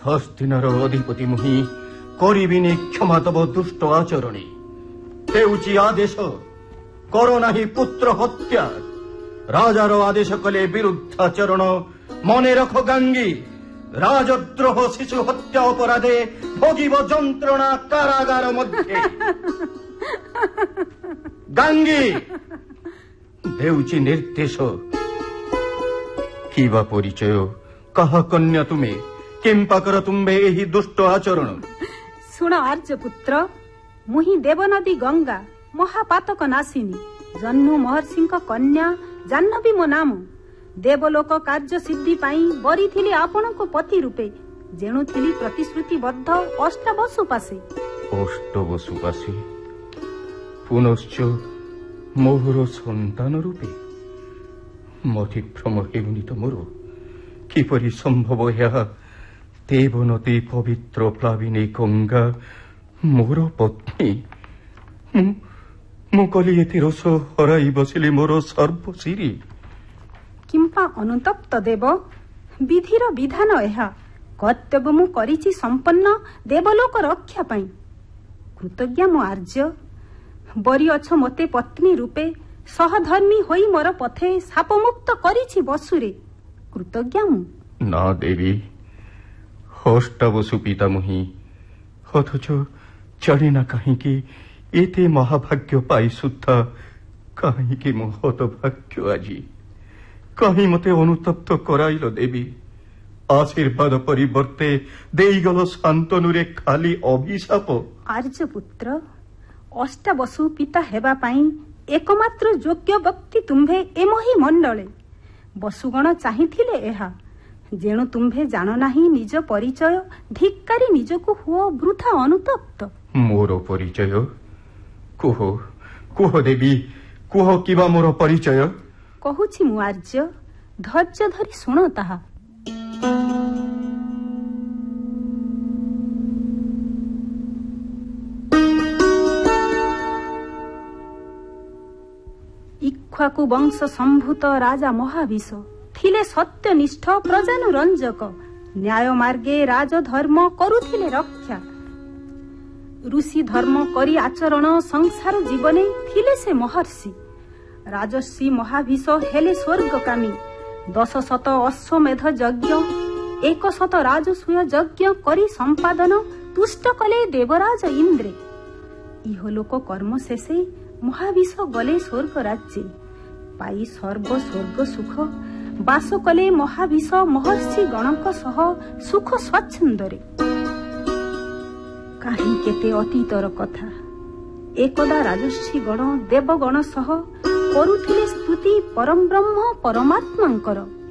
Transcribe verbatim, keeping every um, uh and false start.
ହସ୍ତିନର ଅଧିପତି ମୁହିଁ କରିବିନି କ୍ଷମା ତବ ଦୁଷ୍ଟ ଆଚରଣୀ। ହେଉଛି ଆଦେଶ କର ନାହିଁ ପୁତ୍ର ହତ୍ୟା। ରାଜାର ଆଦେଶ କଲେ ବିରୁଦ୍ଧାଚରଣ। ମନେ ରଖ ଗାଙ୍ଗୀ, ରାଜଦ୍ରୋହ ଶିଶୁ ହତ୍ୟା ଅପରାଧେ ଭୋଗିବ ଯନ୍ତ୍ରଣା କାରାଗାର ମଧ୍ୟରେ। ଗାଙ୍ଗୀ ଦେଉଛି ନିର୍ଦ୍ଦେଶ। କିବା ପରିଚୟ, କାହା କନ୍ୟା ତୁମେ, କିମ୍ପା କର ତୁମ୍ଭେ ଏହି ଦୁଷ୍ଟ ଆଚରଣ? ଶୁଣ ଆର୍ଯ୍ୟପୁତ୍ର, ମୁହିଁ ଦେବନଦୀ ଗଙ୍ଗା, ମହାପାତକ ନାସିନୀ, ଜହ୍ନୁ ମହର୍ଷିଙ୍କ କନ୍ୟା, ଜାହ୍ନବୀ ମୋ ନାମ। ଦେବଲୋକ କାର୍ଯ୍ୟ ସିଦ୍ଧି ପାଇଁ ବରିଥିଲି ଆପଣଙ୍କ ପତି ରୂପେ, ଜେଣୁଥିଲି ପ୍ରତିଶ୍ରୁତିବଦ୍ଧ ଅଷ୍ଟାବସୁ ପାଶେ। ଅଷ୍ଟବସୁ ପାଶେ ପୁନଶ୍ଚ ମୋହର ସନ୍ତାନ ରୂପେ? ମତିଭ୍ରମ ହେଉନି ତ ମୋର? କିପରି ସମ୍ଭବ ଏହା? ଦେବନଦୀ ପବିତ୍ର ପ୍ଲାବିନୀ ଗଙ୍ଗା ମୋର ପତ୍ନୀ। ମୁଁ କଲି ଏତେ ରସ ହରାଇ ବସିଲି ମୋର ସର୍ବଶିରୀ। କିମ୍ପା ଅନୁତପ୍ତ ଦେବ, ବିଧିର ବିଧାନ ଏହା। କର୍ତ୍ତବ୍ୟ ମୁଁ କରିଛି ସମ୍ପନ୍ନ ଦେବଲୋକ ରକ୍ଷା ପାଇଁ। କୃତଜ୍ଞା ମୁଁ ଆର୍ଯ୍ୟ, ବରି ଅଛ ମୋତେ ପତ୍ନୀ ରୂପେ, ସହଧର୍ମୀ ହୋଇ ମୋର ପଥେ ସାପମୁକ୍ତ କରିଛି ବସୁରେ। କୃତଜ୍ଞା ମୁଁ। ନା ଦେବୀ, ହଷ୍ଟାବସୁ ପିତା ମୁହିଁ, ଅଥଚ ଜାଣେ ନା କାହିଁକି ଏତେ ମହାଭାଗ୍ୟ ପାଇ ସୁଦ୍ଧା କାହିଁକି ମୁଁ ହତଭାଗ୍ୟ ଆଜି? କାହିଁ ମତେ ଅନୁତପ୍ତ କରାଇଲ ଦେବୀ? ଆଶୀର୍ବାଦ ପରିବର୍ତ୍ତେ ଦେଇଗଲ ଶାନ୍ତନୁରେ ଖାଲି ଅଭିଶାପ। ଆର୍ଯ୍ୟପୁତ୍ର, ଅଷ୍ଟାବସୁ ପିତା ହେବା ପାଇଁ ଏକମାତ୍ର ଯୋଗ୍ୟ ବ୍ୟକ୍ତି ତୁମ୍ଭେ ଏମହି ମଣ୍ଡଳେ। ବସୁଗଣ ଚାହିଁଥିଲେ ଏହା, ଯେଣୁ ତୁମ୍ଭେ ଜାଣ ନାହିଁ ନିଜ ପରିଚୟ, ଧିକ୍କାରି ନିଜକୁ ହୁଅ ବୃଥା ଅନୁତପ୍ତ। ମୋର ପରିଚୟ? କୁହ କୁହ ଦେବୀ, କୁହ କିବା ମୋର ପରିଚୟ? କହୁଛି ମୁଁ ଆର୍ଯ୍ୟ, ଧୈର୍ଯ୍ୟ ଧରି ଶୁଣ ତାହା। ଇକ୍ଷ୍ୱାକୁ ବଂଶ ସମ୍ଭୂତ ରାଜା ମହାବିଶ ଥିଲେ ସତ୍ୟନିଷ୍ଠ ପ୍ରଜାନୁରଞ୍ଜକ। ନ୍ୟାୟ ମାର୍ଗେ ରାଜଧର୍ମ କରୁଥିଲେ ରକ୍ଷା। ଋଷି ଧର୍ମ କରି ଆଚରଣ ସଂସାର ଜୀବନେ ଥିଲେ ସେ ମହର୍ଷି। ରାଜର୍ଷି ମହାବିଶ ହେଲେ ସ୍ୱର୍ଗକାମୀ। ଦଶ ଶତ ଅଶ୍ୱମେଧ ଯଜ୍ଞ, ଏକ ଶତ ରାଜସୂୟ ଯଜ୍ଞ କରି ସମ୍ପାଦନ ତୁଷ୍ଟ କଲେ ଦେବରାଜ ଇନ୍ଦ୍ରେ। ଇହଲୋକ କର୍ମ ଶେଷେ ମହାବିଶ ଗଲେ ସ୍ୱର୍ଗ ରାଜ୍ୟେ। ପାଇ ସର୍ବ ସ୍ୱର୍ଗ ସୁଖ ବାସ କଲେ ମହାବିଶ ମହର୍ଷି ଗଣଙ୍କ ସହ ସୁଖ ସ୍ୱାଚ୍ଛନ୍ଦରେ। କାହିଁ କେତେ ଅତୀତର କଥା। ଏକଦା ରାଜର୍ଷି ଗଣ ଦେବଗଣ ସହ କରୁଥିଲେ ସ୍ତୁତି ପରମ ବ୍ରହ୍ମ ପରମାତ୍ମାଙ୍କର।